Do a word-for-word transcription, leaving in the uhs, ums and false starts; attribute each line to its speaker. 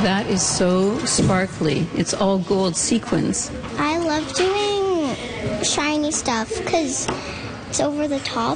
Speaker 1: That is so sparkly. It's all gold sequins.
Speaker 2: I love doing shiny stuff because it's over the top.